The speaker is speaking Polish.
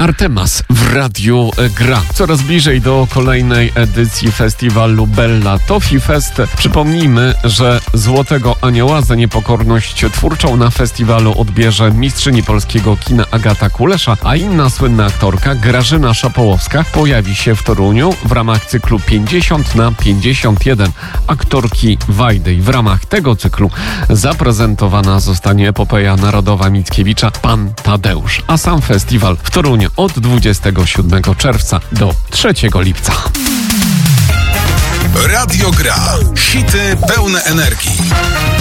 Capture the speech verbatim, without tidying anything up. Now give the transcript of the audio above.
Artemas w Radiu Gra. Coraz bliżej do kolejnej edycji festiwalu Bella Toffee Fest. Przypomnijmy, że Złotego Anioła za niepokorność twórczą na festiwalu odbierze mistrzyni polskiego kina Agata Kulesza, a inna słynna aktorka Grażyna Szapołowska pojawi się w Toruniu w ramach cyklu pięćdziesiąt na pięćdziesiąt jeden aktorki Wajdy. I w ramach tego cyklu zaprezentowana zostanie epopeja narodowa Mickiewicza Pan Tadeusz. A sam festiwal w Toruniu od dwudziestego siódmego czerwca do trzeciego lipca. Radio Gra. Hity pełne energii.